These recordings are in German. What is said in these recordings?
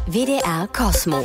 WDR Kosmo.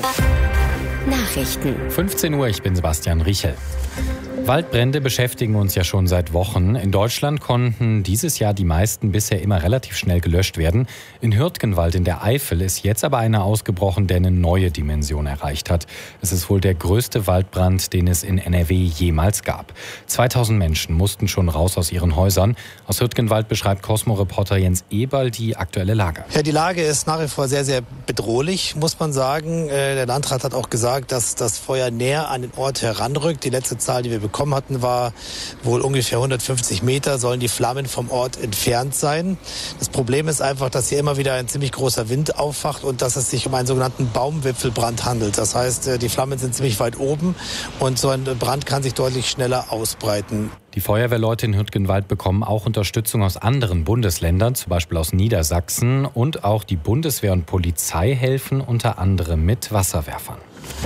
Nachrichten. 15 Uhr, ich bin Sebastian Riechel. Waldbrände beschäftigen uns ja schon seit Wochen. In Deutschland konnten dieses Jahr die meisten bisher immer relativ schnell gelöscht werden. In Hürtgenwald in der Eifel ist jetzt aber einer ausgebrochen, der eine neue Dimension erreicht hat. Es ist wohl der größte Waldbrand, den es in NRW jemals gab. 2000 Menschen mussten schon raus aus ihren Häusern. Aus Hürtgenwald beschreibt Kosmo-Reporter Jens Eberl die aktuelle Lage. Ja, die Lage ist nach wie vor sehr, sehr bedrohlich, muss man sagen. Der Landrat hat auch gesagt, dass das Feuer näher an den Ort heranrückt. Die letzte Zahl, die wir bekommen hatten, war wohl ungefähr 150 Meter, sollen die Flammen vom Ort entfernt sein. Das Problem ist einfach, dass hier immer wieder ein ziemlich großer Wind aufwacht und dass es sich um einen sogenannten Baumwipfelbrand handelt. Das heißt, die Flammen sind ziemlich weit oben und so ein Brand kann sich deutlich schneller ausbreiten. Die Feuerwehrleute in Hürtgenwald bekommen auch Unterstützung aus anderen Bundesländern, zum Beispiel aus Niedersachsen. Und auch die Bundeswehr und Polizei helfen unter anderem mit Wasserwerfern.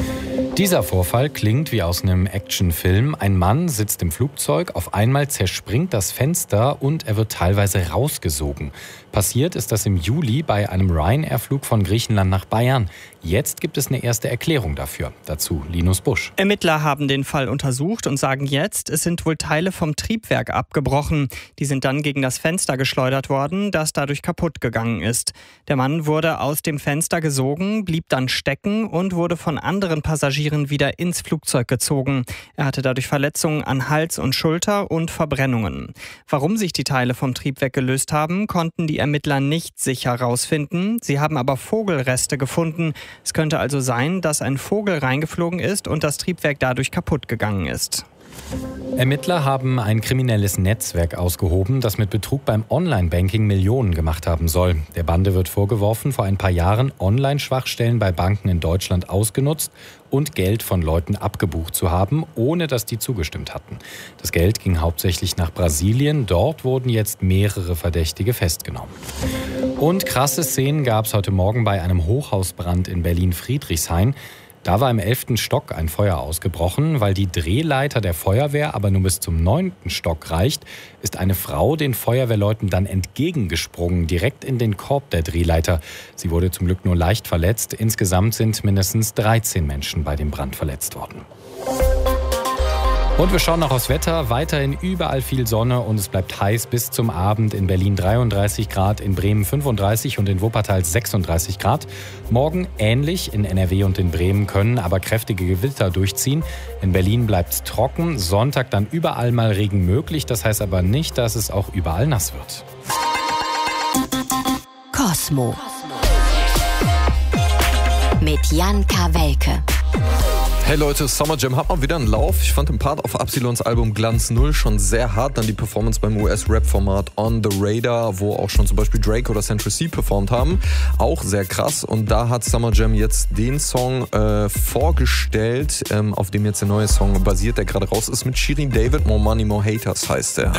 Dieser Vorfall klingt wie aus einem Actionfilm. Ein Mann sitzt im Flugzeug, auf einmal zerspringt das Fenster und er wird teilweise rausgesogen. Passiert ist das im Juli bei einem Ryanair-Flug von Griechenland nach Bayern. Jetzt gibt es eine erste Erklärung dafür. Dazu Linus Busch. Ermittler haben den Fall untersucht und sagen jetzt, es sind wohl Teile vom Triebwerk abgebrochen. Die sind dann gegen das Fenster geschleudert worden, das dadurch kaputt gegangen ist. Der Mann wurde aus dem Fenster gesogen, blieb dann stecken und wurde von anderen Passagieren wieder ins Flugzeug gezogen. Er hatte dadurch Verletzungen an Hals und Schulter und Verbrennungen. Warum sich die Teile vom Triebwerk gelöst haben, konnten die Ermittler nicht sicher herausfinden. Sie haben aber Vogelreste gefunden. Es könnte also sein, dass ein Vogel reingeflogen ist und das Triebwerk dadurch kaputt gegangen ist. Ermittler haben ein kriminelles Netzwerk ausgehoben, das mit Betrug beim Online-Banking Millionen gemacht haben soll. Der Bande wird vorgeworfen, vor ein paar Jahren Online-Schwachstellen bei Banken in Deutschland ausgenutzt und Geld von Leuten abgebucht zu haben, ohne dass die zugestimmt hatten. Das Geld ging hauptsächlich nach Brasilien. Dort wurden jetzt mehrere Verdächtige festgenommen. Und krasse Szenen gab es heute Morgen bei einem Hochhausbrand in Berlin-Friedrichshain. Da war im 11. Stock ein Feuer ausgebrochen. Weil die Drehleiter der Feuerwehr aber nur bis zum 9. Stock reicht, ist eine Frau den Feuerwehrleuten dann entgegengesprungen, direkt in den Korb der Drehleiter. Sie wurde zum Glück nur leicht verletzt. Insgesamt sind mindestens 13 Menschen bei dem Brand verletzt worden. Und wir schauen noch aufs Wetter. Weiterhin überall viel Sonne und es bleibt heiß bis zum Abend. In Berlin 33 Grad, in Bremen 35 und in Wuppertal 36 Grad. Morgen ähnlich. In NRW und in Bremen können aber kräftige Gewitter durchziehen. In Berlin bleibt es trocken. Sonntag dann überall mal Regen möglich. Das heißt aber nicht, dass es auch überall nass wird. Kosmo. Mit Jan Kawelke. Hey Leute, Summer Jam hat mal wieder einen Lauf. Ich fand den Part auf Absilons Album Glanz 0 schon sehr hart. Dann die Performance beim US-Rap-Format On The Radar, wo auch schon zum Beispiel Drake oder Central C performt haben. Auch sehr krass. Und da hat Summer Jam jetzt den Song vorgestellt, auf dem jetzt der neue Song basiert, der gerade raus ist mit Shirin David. More Money, More Haters heißt der.